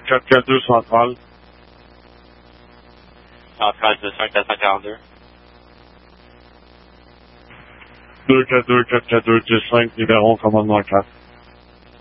442 centrale. Centrale 25442. 242 442 15, numéro commandement 4.